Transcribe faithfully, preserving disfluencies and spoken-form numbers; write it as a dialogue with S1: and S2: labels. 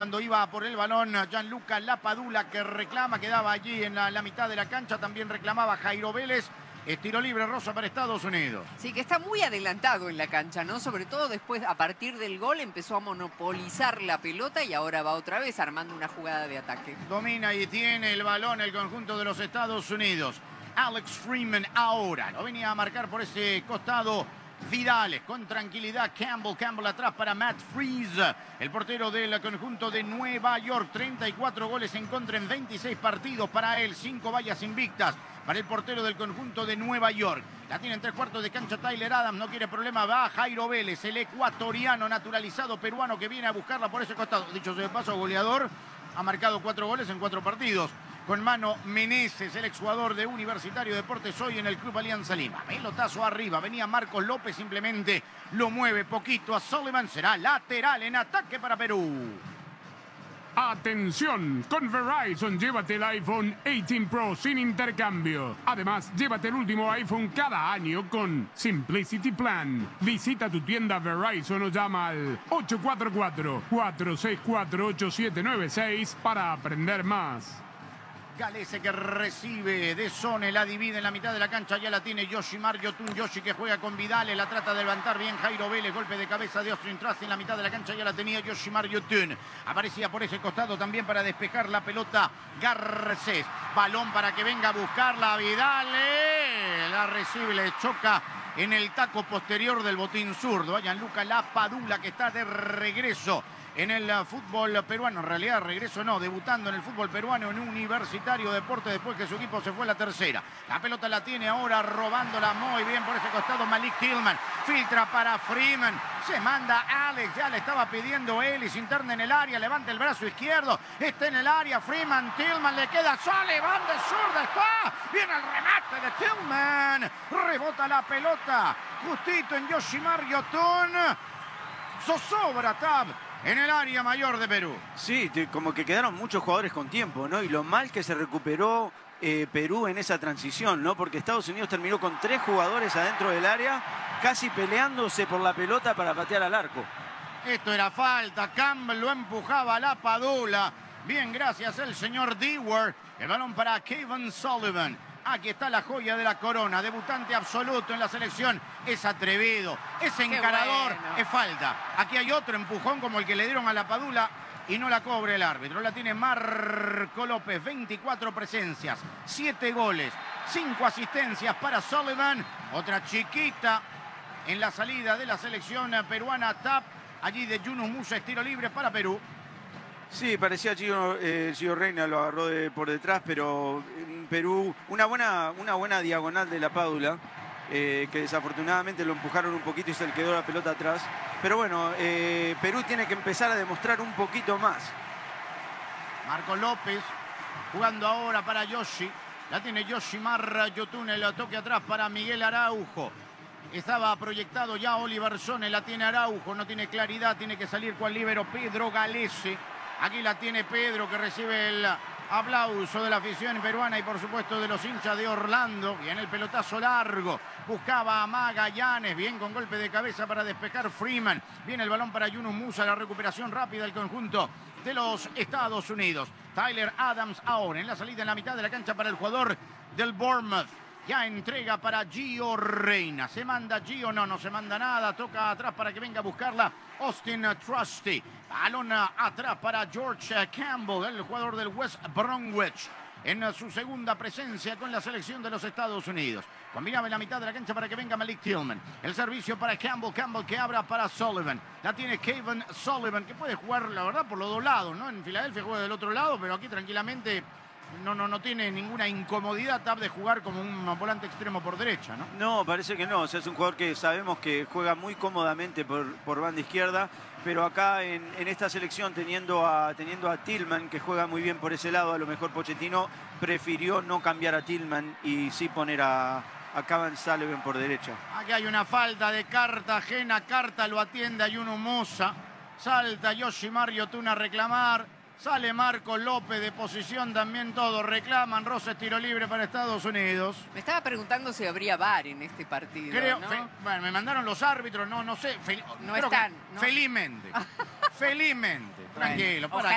S1: cuando iba por el balón Gianluca Lapadula, que reclama, quedaba allí en la, la mitad de la cancha. También reclamaba Jairo Vélez. Es tiro libre, Rosa, para Estados Unidos.
S2: Sí, que está muy adelantado en la cancha, ¿no? Sobre todo después, a partir del gol, empezó a monopolizar la pelota y ahora va otra vez armando una jugada de ataque.
S1: Domina y tiene el balón el conjunto de los Estados Unidos. Alex Freeman ahora lo venía a marcar por ese costado Vidales, con tranquilidad Campbell, Campbell atrás para Matt Freese, el portero del conjunto de Nueva York. Treinta y cuatro goles en contra en veintiséis partidos para él, cinco vallas invictas para el portero del conjunto de Nueva York. La tiene en tres cuartos de cancha Tyler Adams, no quiere problema, va Jairo Vélez, el ecuatoriano naturalizado peruano que viene a buscarla por ese costado. Dicho sea de paso, goleador, ha marcado cuatro goles en cuatro partidos. Con Mano Meneses, el exjugador de Universitario Deportes, hoy en el Club Alianza Lima. Pelotazo arriba, venía Marcos López, simplemente lo mueve poquito a Sullivan. Será lateral en ataque para Perú.
S3: Atención, con Verizon llévate el iPhone dieciocho Pro sin intercambio. Además, llévate el último iPhone cada año con Simplicity Plan. Visita tu tienda Verizon o llama al ocho cuatro cuatro, cuatro seis cuatro, ocho siete nueve seis para aprender más.
S1: Galese que recibe de Sone, la divide en la mitad de la cancha, ya la tiene Yoshimar Yotun. Yoshi que juega con Vidales, la trata de levantar bien Jairo Vélez, golpe de cabeza de Austin Trust en la mitad de la cancha, ya la tenía Yoshimar Yotun. Aparecía por ese costado también para despejar la pelota Garcés. Balón para que venga a buscarla Vidales, la recibe, le choca en el taco posterior del botín zurdo. A Gianluca Lapadula, que está de regreso en el fútbol peruano. En realidad, regreso no, debutando en el fútbol peruano en Universitario Deporte después que su equipo se fue a la tercera. La pelota la tiene ahora robándola muy bien por ese costado Malik Tillman. Filtra para Freeman. Se manda Alex, ya le estaba pidiendo Ellis, interna en el área, levanta el brazo izquierdo. Está en el área Freeman, Tillman, le queda Sullivan de zurda, está. Viene el remate de Tillman. Rebota la pelota justito en Yoshimar Yotun. Zozobra Tab en el área mayor de Perú.
S4: Sí, como que quedaron muchos jugadores con tiempo, ¿no? Y lo mal que se recuperó eh, Perú en esa transición, ¿no? Porque Estados Unidos terminó con tres jugadores adentro del área, casi peleándose por la pelota para patear al arco.
S1: Esto era falta, Campbell lo empujaba a Lapadula. Bien, gracias el señor Dewar. El balón para Kevin Sullivan. Aquí está la joya de la corona, debutante absoluto en la selección. Es atrevido, es encarador, bueno. Es falta. Aquí hay otro empujón como el que le dieron a Lapadula y no la cobra el árbitro. La tiene Marco López, veinticuatro presencias, siete goles, cinco asistencias para Sullivan. Otra chiquita en la salida de la selección peruana. Tap allí de Yunus Musa, estilo libre para Perú.
S4: Sí, parecía Gio, eh, Gio Reyna, lo agarró de, por detrás, pero en Perú una buena, una buena diagonal de Lapadula, eh, que desafortunadamente lo empujaron un poquito y se le quedó la pelota atrás. Pero bueno, eh, Perú tiene que empezar a demostrar un poquito más.
S1: Marco López jugando ahora para Yoshi. La tiene Yoshimar Yotun, el toque atrás para Miguel Araujo. Estaba proyectado ya Oliver Sone, la tiene Araujo, no tiene claridad, tiene que salir cual líbero Pedro Galese. Aquí la tiene Pedro, que recibe el aplauso de la afición peruana y por supuesto de los hinchas de Orlando. Viene el pelotazo largo, buscaba a Magallanes, bien con golpe de cabeza para despejar Freeman. Viene el balón para Yunus Musa, la recuperación rápida del conjunto de los Estados Unidos. Tyler Adams ahora en la salida en la mitad de la cancha para el jugador del Bournemouth. Ya entrega para Gio Reyna. ¿Se manda Gio? No, no se manda nada. Toca atrás para que venga a buscarla Austin Trusty. Balón atrás para George Campbell, el jugador del West Bromwich, en su segunda presencia con la selección de los Estados Unidos. Combinaba en la mitad de la cancha para que venga Malik Tillman. El servicio para Campbell, Campbell que abra para Sullivan. La tiene Kevin Sullivan, que puede jugar, la verdad, por los dos lados, ¿no? En Filadelfia juega del otro lado, pero aquí tranquilamente no, no, no tiene ninguna incomodidad Tab de jugar como un volante extremo por derecha, ¿no?
S4: No, parece que no. O sea, es un jugador que sabemos que juega muy cómodamente por, por banda izquierda, pero acá en, en esta selección teniendo a, teniendo a Tillman, que juega muy bien por ese lado, a lo mejor Pochettino prefirió no cambiar a Tillman y sí poner a, a Kevin Sullivan por derecha.
S1: Aquí hay una falta de Cartagena, Carta lo atiende a Yunus Musa, salta Yoshimar Yotun a reclamar. Sale Marco López de posición, también todos reclaman. Rosa, tiro libre para Estados Unidos.
S2: Me estaba preguntando si habría V A R en este partido.
S1: Creo,
S2: ¿no?
S1: fe, bueno, me mandaron los árbitros, no, no sé. Fel,
S2: no están.
S1: Que,
S2: ¿no?
S1: Felizmente. Felizmente. Tranquilo.
S2: Bueno,
S1: ¿para